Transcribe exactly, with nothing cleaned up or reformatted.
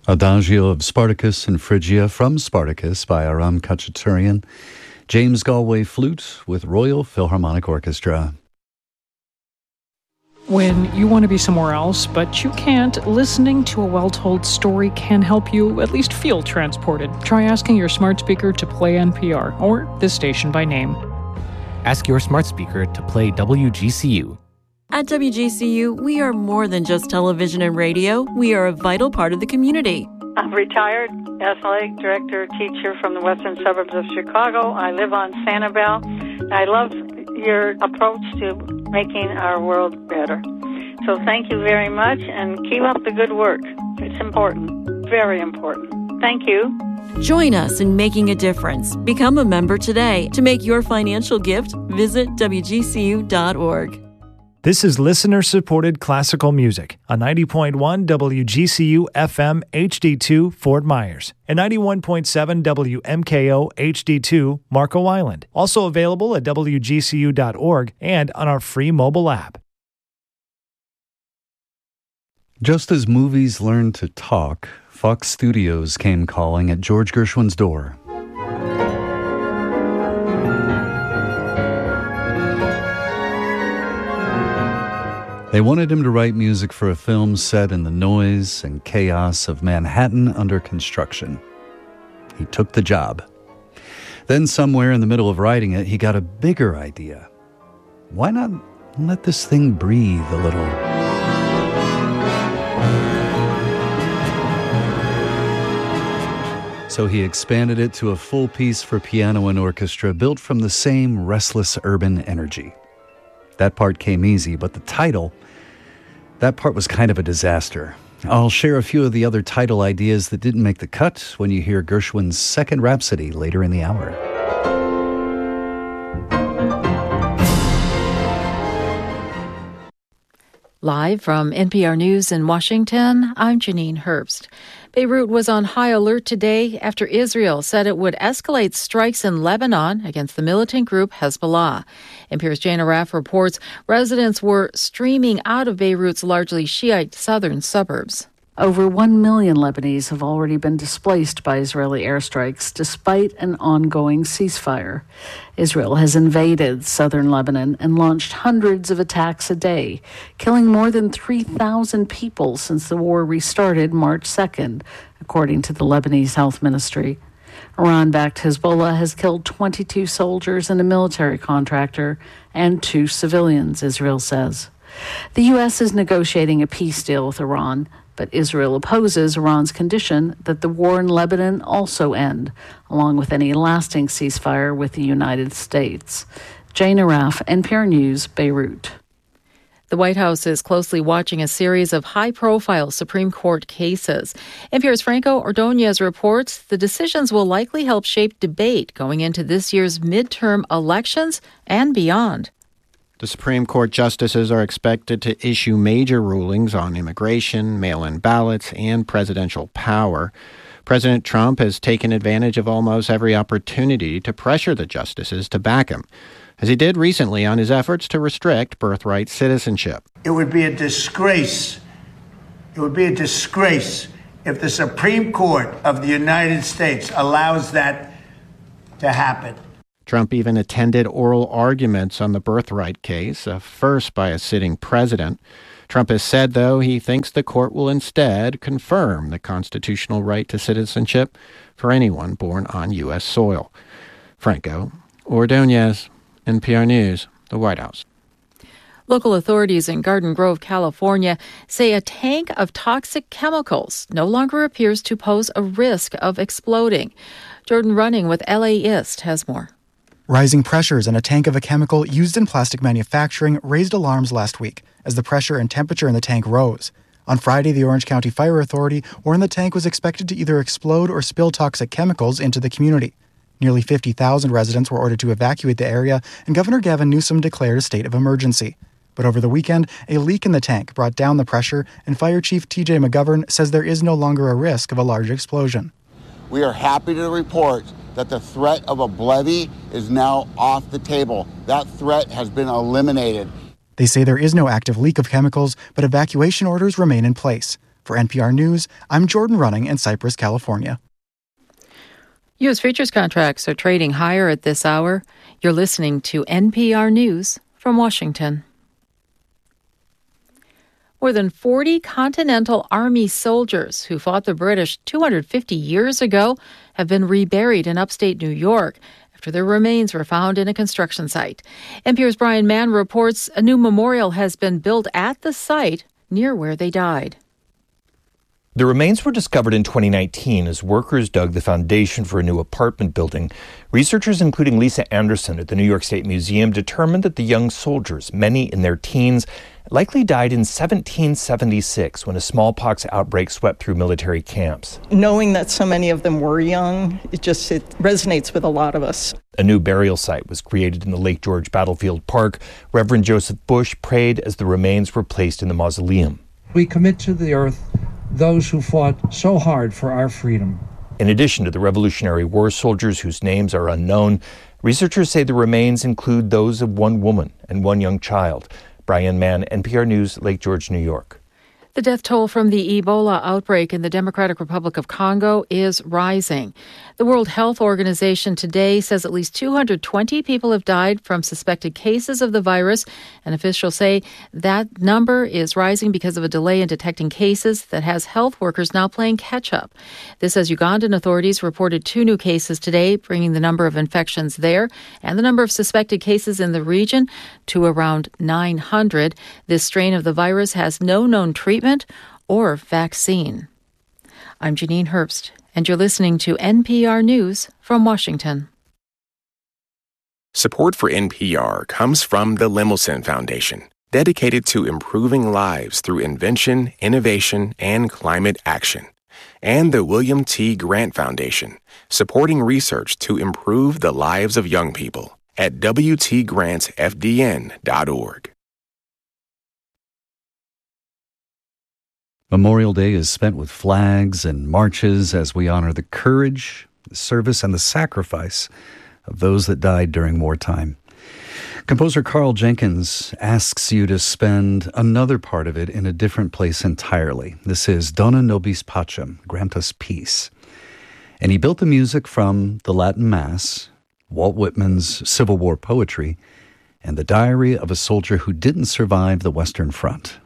Adagio of Spartacus and Phrygia from Spartacus by Aram Khachaturian. James Galway flute with Royal Philharmonic Orchestra. When you want to be somewhere else, but you can't, listening to a well-told story can help you at least feel transported. Try asking your smart speaker to play N P R or this station by name. Ask your smart speaker to play W G C U. At W G C U, we are more than just television and radio. We are a vital part of the community. I'm retired athletic director, teacher from the western suburbs of Chicago. I live on Sanibel. I love your approach to making our world better. So thank you very much, and keep up the good work. It's important, very important. Thank you. Join us in making a difference. Become a member today. To make your financial gift, visit W G C U dot org. This is listener-supported classical music on ninety point one W G C U F M H D two Fort Myers and ninety-one point seven W M K O H D two Marco Island. Also available at W G C U dot org and on our free mobile app. Just as movies learned to talk, Fox Studios came calling at George Gershwin's door. They wanted him to write music for a film set in the noise and chaos of Manhattan under construction. He took the job. Then somewhere in the middle of writing it, he got a bigger idea. Why not let this thing breathe a little? So he expanded it to a full piece for piano and orchestra built from the same restless urban energy. That part came easy, but the title, that part was kind of a disaster. I'll share a few of the other title ideas that didn't make the cut when you hear Gershwin's Second Rhapsody later in the hour. Live from N P R News in Washington, I'm Janine Herbst. Beirut was on high alert today after Israel said it would escalate strikes in Lebanon against the militant group Hezbollah. N P R's Jane Araf reports residents were streaming out of Beirut's largely Shiite southern suburbs. Over one million Lebanese have already been displaced by Israeli airstrikes, despite an ongoing ceasefire. Israel has invaded southern Lebanon and launched hundreds of attacks a day, killing more than three thousand people since the war restarted March second, according to the Lebanese Health Ministry. Iran-backed Hezbollah has killed twenty-two soldiers and a military contractor and two civilians, Israel says. The U S is negotiating a peace deal with Iran, but Israel opposes Iran's condition that the war in Lebanon also end, along with any lasting ceasefire with the United States. Jane Araf, N P R News, Beirut. The White House is closely watching a series of high-profile Supreme Court cases. N P R's Franco Ordonez reports the decisions will likely help shape debate going into this year's midterm elections and beyond. The Supreme Court justices are expected to issue major rulings on immigration, mail-in ballots, and presidential power. President Trump has taken advantage of almost every opportunity to pressure the justices to back him, as he did recently on his efforts to restrict birthright citizenship. It would be a disgrace. It would be a disgrace if the Supreme Court of the United States allows that to happen. Trump even attended oral arguments on the birthright case, a first by a sitting president. Trump has said, though, he thinks the court will instead confirm the constitutional right to citizenship for anyone born on U S soil. Franco Ordonez, N P R News, the White House. Local authorities in Garden Grove, California, say a tank of toxic chemicals no longer appears to pose a risk of exploding. Jordan Running with L A ist has more. Rising pressures in a tank of a chemical used in plastic manufacturing raised alarms last week as the pressure and temperature in the tank rose. On Friday, the Orange County Fire Authority warned the tank was expected to either explode or spill toxic chemicals into the community. Nearly fifty thousand residents were ordered to evacuate the area, and Governor Gavin Newsom declared a state of emergency. But over the weekend, a leak in the tank brought down the pressure, and Fire Chief T J McGovern says there is no longer a risk of a large explosion. We are happy to report that the threat of a levee is now off the table. That threat has been eliminated. They say there is no active leak of chemicals, but evacuation orders remain in place. For N P R News, I'm Jordan Running in Cypress, California. U S futures contracts are trading higher at this hour. You're listening to N P R News from Washington. More than forty Continental Army soldiers who fought the British two hundred fifty years ago have been reburied in upstate New York after their remains were found in a construction site. N P R's Brian Mann reports a new memorial has been built at the site near where they died. The remains were discovered in twenty nineteen as workers dug the foundation for a new apartment building. Researchers, including Lisa Anderson at the New York State Museum, determined that the young soldiers, many in their teens, likely died in seventeen seventy-six when a smallpox outbreak swept through military camps. Knowing that so many of them were young, it just it resonates with a lot of us. A new burial site was created in the Lake George Battlefield Park. Reverend Joseph Bush prayed as the remains were placed in the mausoleum. We commit to the earth those who fought so hard for our freedom. In addition to the Revolutionary War soldiers whose names are unknown, researchers say the remains include those of one woman and one young child. Brian Mann, N P R News, Lake George, New York. The death toll from the Ebola outbreak in the Democratic Republic of Congo is rising. The World Health Organization today says at least two hundred twenty people have died from suspected cases of the virus, and officials say that number is rising because of a delay in detecting cases that has health workers now playing catch-up. This as Ugandan authorities reported two new cases today, bringing the number of infections there and the number of suspected cases in the region to around nine hundred. This strain of the virus has no known treatment or vaccine. I'm Janine Herbst, and you're listening to N P R News from Washington. Support for N P R comes from the Lemelson Foundation, dedicated to improving lives through invention, innovation, and climate action, and the William T. Grant Foundation, supporting research to improve the lives of young people at w t grants f d n dot org. Memorial Day is spent with flags and marches as we honor the courage, the service, and the sacrifice of those that died during wartime. Composer Carl Jenkins asks you to spend another part of it in a different place entirely. This is Dona Nobis Pacem, Grant Us Peace. And he built the music from the Latin Mass, Walt Whitman's Civil War poetry, and the diary of a soldier who didn't survive the Western Front.